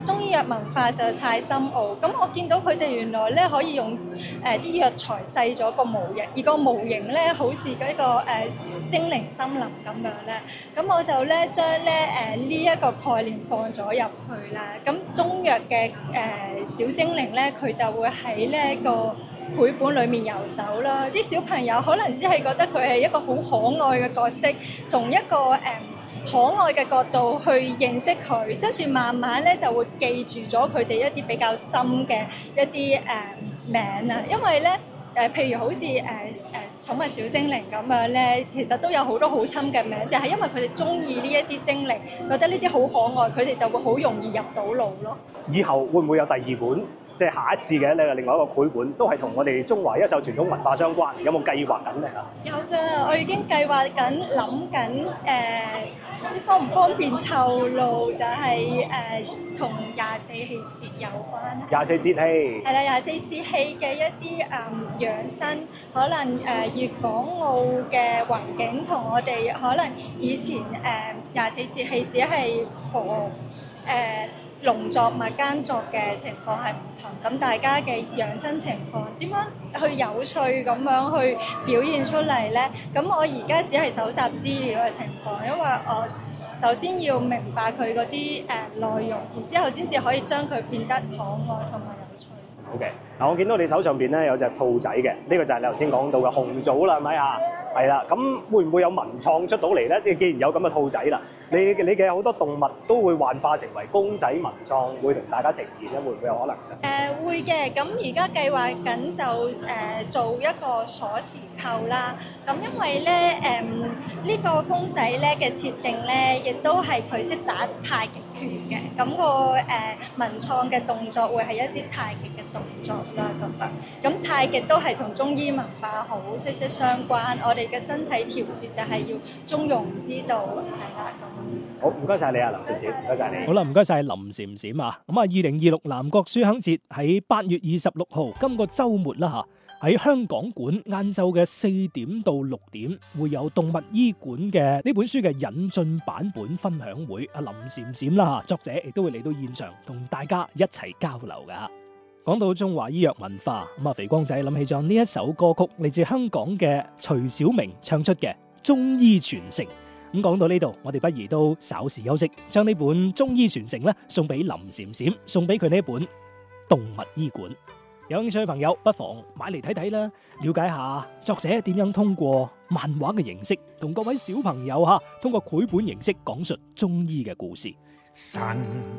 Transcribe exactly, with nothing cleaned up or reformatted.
中醫藥文化實在太深奧，咁我見到佢哋原來咧可以用誒啲藥材製咗個模型，而個模型咧好似嗰個誒精靈森林咁樣咧，咁我就咧將咧誒呢一個概念放咗入去啦。咁中藥嘅誒小精靈咧，佢就會喺呢個繪本裡面遊走啦。啲小朋友可能只係覺得佢係一個好可愛嘅角色，從一個誒可愛嘅角度去認識佢，跟住慢慢咧就會記住咗佢哋一啲比較深嘅一啲誒、呃、名啊，因為咧誒、呃、譬如好似誒誒寵物小精靈咁樣咧，其實都有好多好深嘅名，就係、是、因為佢哋中意呢一啲精靈，覺得呢啲好可愛，佢哋就會好容易入到腦咯。 以後會唔會有第二本？即係下一次嘅咧，另外一個繪本都係同我哋中華優秀傳統文化相關，有冇計劃緊咧嚇？ 有㗎，我已經計劃緊、諗緊誒，唔知方唔方便透露，就係誒同廿四氣節有關。 廿四節氣係啦，廿四節氣嘅一啲誒、嗯、養生，可能誒粵港澳嘅環境同我哋可能以前誒廿四節氣只係火誒。呃農作物耕作嘅情況係唔同，咁大家嘅養生情況點樣去有趣咁樣去表現出嚟呢？咁我而家只係搜集資料嘅情況，因為我首先要明白佢嗰啲誒內容，然之後先至可以將佢變得可愛同埋有趣。 好嘅，嗱我見到你手上邊咧有隻兔仔嘅，呢個就係你頭先講到嘅紅棗啦，係咪啊？係啦，咁會唔會有文創出到嚟咧？即係既然有咁嘅兔仔啦，你你嘅好多動物都會幻化成為公仔文創，會同大家呈現咧，會唔會有可能咧？ 誒會嘅，咁而家計劃緊就誒做一個鎖匙扣啦。咁因為咧誒呢個公仔咧嘅設定咧，亦都係佢識打太極拳嘅。咁個誒文創嘅動作會係一啲太極嘅動作啦，覺得。咁太極都係同中醫文化好息息相關。我哋嘅身體調節就係要中庸之道，係啦咁。 好，唔該晒你啊，林筱嬋，唔該晒你。 好啦，唔該晒林筱嬋啊。咁啊，二零二六南國書香節喺八月二十六號，今個週末啦嚇，喺香港館晏晝嘅四點到六點，會有動物醫館嘅呢本書嘅引進版本分享會。阿林筱嬋啦嚇，作者亦都會嚟到現場同大家一齊交流噶。講到中華醫藥文化，咁啊，肥光仔諗起咗呢一首歌曲，嚟自香港嘅徐小明唱出嘅《中醫傳承》。咁講到呢度，我哋不如都稍事休息，將呢本《中醫傳承》咧送俾林筱嬋，送俾佢呢本《動物醫館》。有興趣嘅朋友不妨買嚟睇睇啦，了解下作者點樣通過漫畫嘅形式，同各位小朋友吓通過繪本形式講述中醫嘅故事。 神